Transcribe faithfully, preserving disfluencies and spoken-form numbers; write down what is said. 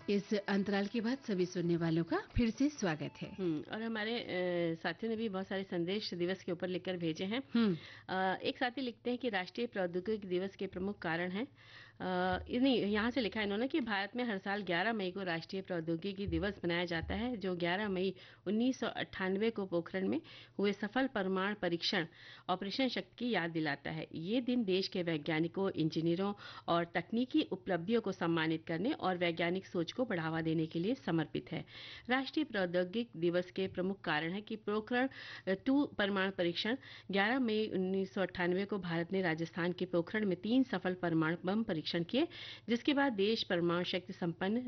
इस अंतराल के बाद सभी सुनने वालों का फिर से स्वागत है। हम्म, और हमारे अ, साथियों ने भी बहुत सारे संदेश दिवस के ऊपर लिखकर भेजे हैं। हम्म। अ, एक साथी लिखते हैं कि राष्ट्रीय प्रौद्योगिकी दिवस के प्रमुख कारण हैं, अ, ये नहीं, यहाँ से लिखा है इन्होंने कि भारत में हर साल ग्यारह मई को राष्ट्रीय प्रौद्योगिकी दिवस मनाया जाता है, जो ग्यारह मई उन्नीस सौ अट्ठानवे को पोखरण में हुए सफल परमाणु परीक्षण ऑपरेशन शक्ति की याद दिलाता है। ये दिन देश के वैज्ञानिकों, इंजीनियरों और तकनीकी उपलब्धियों को सम्मानित करने और वैज्ञानिक सोच को बढ़ावा देने के लिए समर्पित है। राष्ट्रीय प्रौद्योगिकी दिवस के प्रमुख कारण है कि पोखरण टू परमाणु परीक्षण ग्यारह मई उन्नीस सौ अट्ठानवे को भारत ने राजस्थान के पोखरण में तीन सफल परमाणु बम परीक्षण किए, जिसके बाद देश परमाणु शक्ति संपन्न